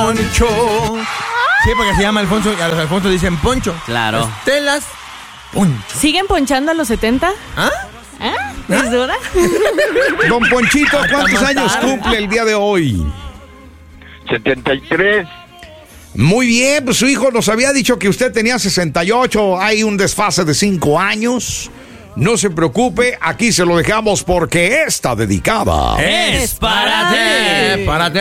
Poncho. Sí, porque se llama Alfonso y a los Alfonso dicen Poncho. Claro. Estelas, Poncho. ¿Siguen ponchando a los 70? ¿Ah? ¿Es dura? Don Ponchito, ¿cuántos años cumple el día de hoy? 73. Muy bien, pues su hijo nos había dicho que usted tenía 68. Hay un desfase de 5 años. No se preocupe, aquí se lo dejamos porque está dedicada. ¡Es para ti! Párate.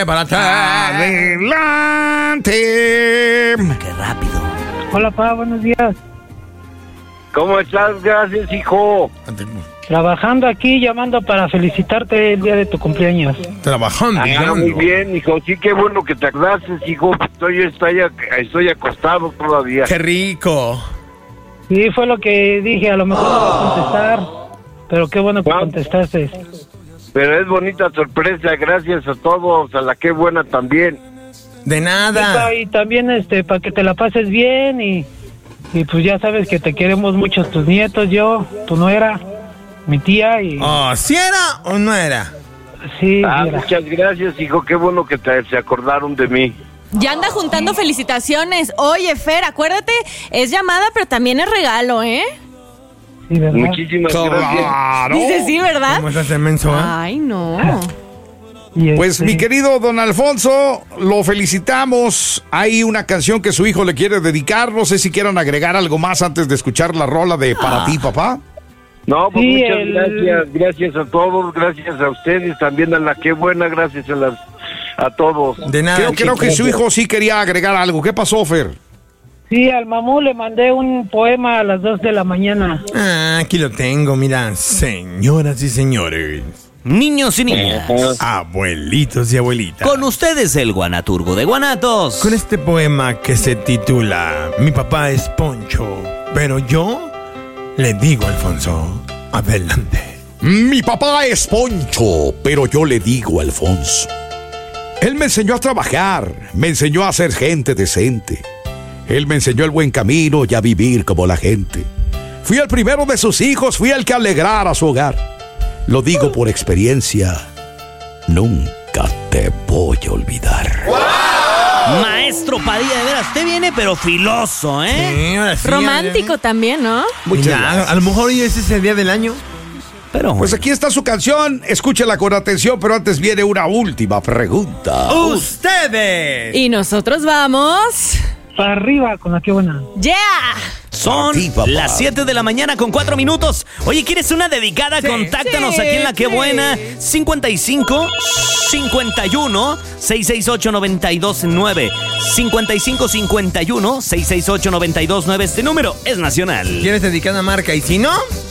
¡Adelante! ¡Qué rápido! Hola, pa, buenos días. ¿Cómo estás? Gracias, hijo. Trabajando aquí, llamando para felicitarte el día de tu cumpleaños. Trabajando. Muy bien, hijo. Sí, qué bueno que te agraces, hijo. Estoy acostado todavía. Qué rico. Sí, fue lo que dije, a lo mejor no voy a contestar, pero qué bueno que contestaste. Pero es bonita sorpresa. Gracias a todos. A la qué buena también. De nada. Y también para que te la pases bien y pues ya sabes que te queremos mucho tus nietos, yo, tu nuera, mi tía y... Oh, ¿sí era o no era? Sí, era. Muchas gracias, hijo. Qué bueno que se acordaron de mí. Ya anda juntando felicitaciones. Oye, Fer, acuérdate, es llamada, pero también es regalo, ¿eh? Sí, ¿verdad? Muchísimas gracias. ¡Claro! Dice sí, ¿verdad? ¿Cómo estás inmenso, Ay, no. Y Pues mi querido don Alfonso, lo felicitamos. Hay una canción que su hijo le quiere dedicar. No sé si quieran agregar algo más antes de escuchar la rola de Para ti, papá. No, pues Sí, muchas gracias. Gracias a todos. Gracias a ustedes. También a la qué buena. Gracias a todos. De nada. Creo que su hijo sí quería agregar algo. ¿Qué pasó, Fer? Sí, al mamú le mandé un poema a las 2 de la mañana. Ah, aquí lo tengo, mira. Señoras y señores. Niños y niñas. Abuelitos y abuelitas. Con ustedes el Guanaturgo de Guanatos. Con este poema que se titula Mi papá es Poncho, pero yo le digo a Alfonso, adelante. Mi papá es Poncho, pero yo le digo Alfonso. Él me enseñó a trabajar, me enseñó a ser gente decente. Él me enseñó el buen camino y a vivir como la gente. Fui el primero de sus hijos, fui el que alegrara su hogar. Lo digo por experiencia, nunca te voy a olvidar. Maestro Padilla, de veras, usted viene pero filoso, ¿eh? Sí, ahora sí, Romántico también, ¿no? Mira, a lo mejor hoy es ese día del año. Pero Pues aquí está su canción, escúchela con atención, pero antes viene una última pregunta. ¡Ustedes! Y nosotros vamos... Para arriba con la que buena. ¡Yeah! son Para ti, papá. las 7 de la mañana con 4 minutos. Oye, ¿quieres una dedicada? Contáctanos sí, aquí en La Qué sí. Buena. 55 51 668 929. 55 51 668 929. Este número es nacional. ¿Quieres dedicada marca? Y si no...